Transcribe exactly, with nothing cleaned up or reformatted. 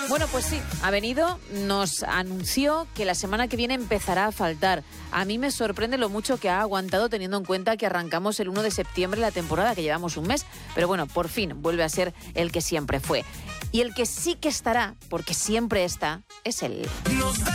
Bueno, pues sí, ha venido, nos anunció que la semana que viene empezará a faltar. A mí me sorprende lo mucho que ha aguantado teniendo en cuenta que arrancamos el uno de septiembre la temporada, que llevamos un mes. Pero bueno, por fin vuelve a ser el que siempre fue. Y el que sí que estará, porque siempre está, es él.